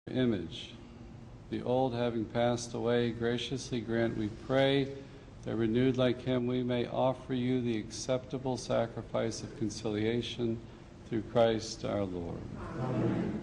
image. The old having passed away, graciously grant, we pray, that renewed like him we may offer you the acceptable sacrifice of conciliation through Christ our Lord. Amen.